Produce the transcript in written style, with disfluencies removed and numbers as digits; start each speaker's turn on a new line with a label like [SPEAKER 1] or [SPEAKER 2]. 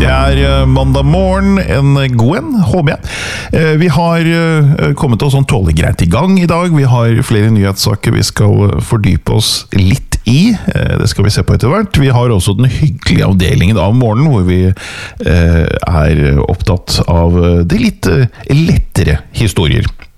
[SPEAKER 1] Det mandag morgen, en god en, håper jeg. Vi har kommet oss sånn tålig greit i gang i dag. Vi har flere nyhetssaker vi skal fordype oss litt i. Det skal vi se på etter hvert. Vi har også den hyggelige avdelingen av morgenen, hvor vi er opptatt av de litt lettere historier.